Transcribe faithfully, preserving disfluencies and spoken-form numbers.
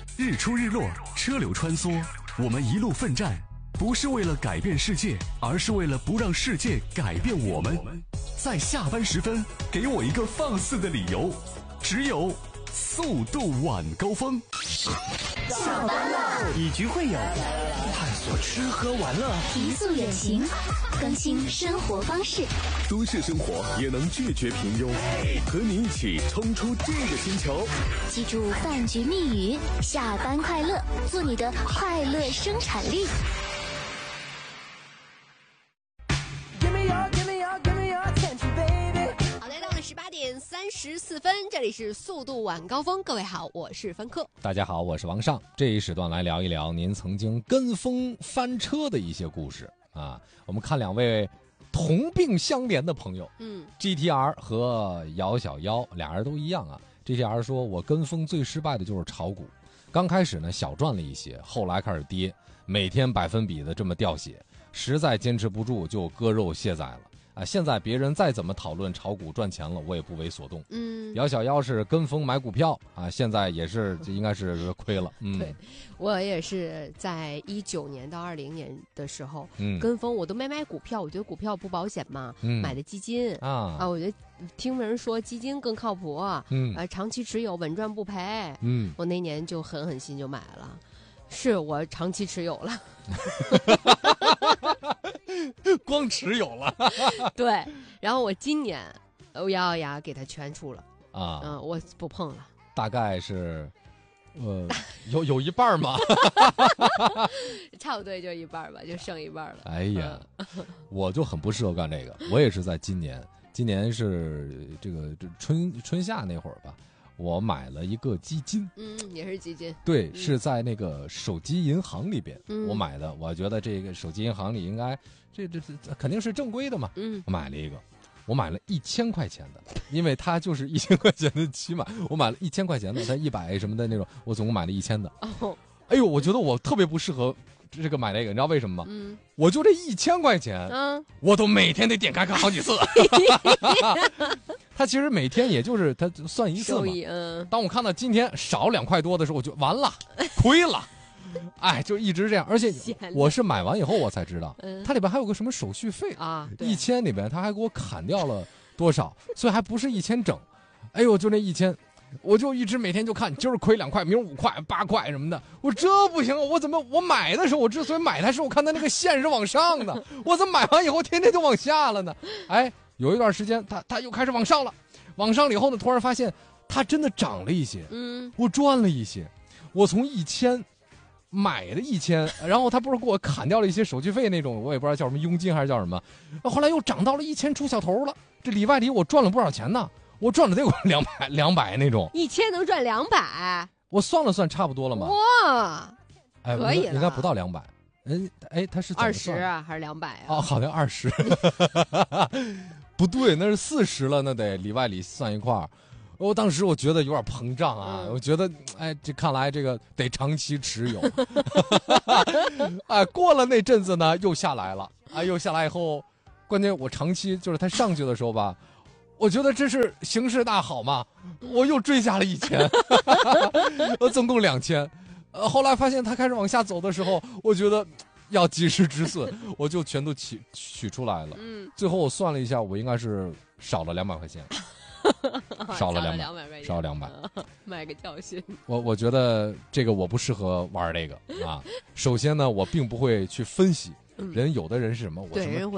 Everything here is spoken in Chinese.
日出日落，车流穿梭，我们一路奋战，不是为了改变世界，而是为了不让世界改变我们。在下班时分，给我一个放肆的理由，只有速度晚高峰。 下班了， 以局会友，探索吃喝玩乐， 提速远行，更新生活方式。 都市生活也能拒绝平庸，和你一起冲出这个星球。 记住饭局密语：下班快乐，做你的快乐生产力。 十八点三十四分，这里是速度晚高峰。各位好，我是凡客。 大家好，我是王尚。这一时段来聊一聊您曾经跟风翻车的一些故事啊。我们看两位同病相怜的朋友，嗯 ，G T R 和姚小妖，俩人都一样啊。G T R 说，我跟风最失败的就是炒股，刚开始呢小赚了一些，后来开始跌，每天百分比的这么掉血，实在坚持不住就割肉卸载了。啊，现在别人再怎么讨论炒股赚钱了，我也不为所动。嗯，姚小妖是跟风买股票啊，现在也是应该是亏了。嗯， 对，我也是在一九年到二零年的时候，嗯，跟风我都没买股票，我觉得股票不保险嘛，嗯、买的基金啊啊，我觉得听人说基金更靠谱，嗯，啊，长期持有稳赚不赔，嗯，我那年就狠狠心就买了。是我长期持有了光持有了对，然后我今年我咬咬牙给它全出了啊，嗯，我不碰了， 大概是呃有有一半嘛差不多就一半吧，就剩一半了。 哎呀、嗯、我就很不适合干这个，我也是在今年今年是这个春春夏那会儿吧，我买了一个基金， 嗯，也是基金， 对， 嗯、 是在那个手机银行里边、嗯、我买的。我觉得这个手机银行里应该这这这肯定是正规的嘛，嗯，我买了一个，我买了一千块钱的，因为它就是一千块钱的起码，我买了一千块钱的，它一百什么的那种，我总共买了一千的。哦，哎呦，我觉得我特别不适合这个买那个，你知道为什么吗？嗯，我就这一千块钱，嗯，我都每天得点开看好几次。他其实每天也就是他算一次嘛。嗯，当我看到今天少两块多的时候，我就完了，亏了。哎，就一直这样，而且我是买完以后我才知道，嗯、它里边还有个什么手续费啊，一千里边他还给我砍掉了多少，所以还不是一千整。哎呦，就那一千。我就一直每天就看，今儿亏两块，明儿五块、八块什么的。我这不行，我怎么我买的时候，我之所以买它是我看它那个线是往上的，我怎么买完以后天天就往下了呢？哎，有一段时间它它又开始往上了，往上了以后呢，突然发现它真的涨了一些，嗯，我赚了一些。我从一千买的一千，然后他不是给我砍掉了一些手续费那种，我也不知道叫什么佣金还是叫什么，后来又涨到了一千出小头了。这里外里我赚了不少钱呢。我赚了得有两百两百那种， 一千能赚两百， 我算了算差不多了嘛。 哇， 哎， 可以了， 应该不到两百。嗯，哎，他是二十啊，还是两百啊？ 哦，好像二十，不对，那是四十了，那得里外里算一块儿。我当时我觉得有点膨胀啊，嗯、我觉得哎，这看来这个得长期持有。哎，过了那阵子呢，又下来了。哎，又下来以后，关键我长期就是它上去的时候吧。我觉得这是形势大好嘛，我又追加了一千，我总共两千。呃，后来发现它开始往下走的时候，我觉得要及时止损，我就全都取取出来了。嗯，最后我算了一下，我应该是少了两百块钱，少了两百，少了两百， 买个教训。 我我觉得这个我不适合玩这个啊。首先呢，我并不会去分析。人有的人是什么？我什么